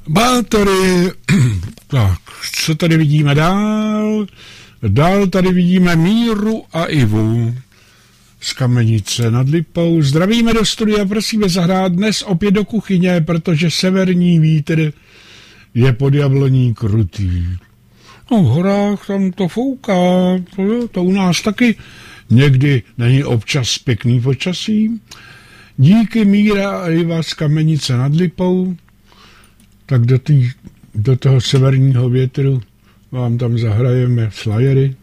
Bátory, tak, co tady vidíme dál? Dál tady vidíme Míru a Ivu z Kamenice nad Lipou. Zdravíme do studia, prosíme zahrát dnes opět do kuchyně, protože severní vítr je pod jabloní krutý. No v horách tam to fouká, to u nás taky někdy není občas pěkný počasí. Díky Míra a Iva z Kamenice nad Lipou, tak do toho severního větru vám tam zahrajeme flajery.